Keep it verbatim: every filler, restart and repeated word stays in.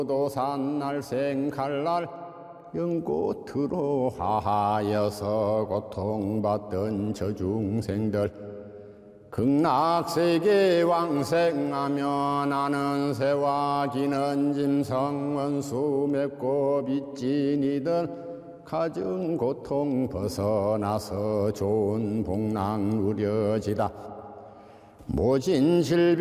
도산날생 칼날 연꽃으로 하하여서 고통받던 저 중생들 극락세계 왕생하며 나는 새와 기는 짐승 원수 맺고 빚진이들 가진 고통 벗어나서 좋은 복락 누려지다. 모진 질병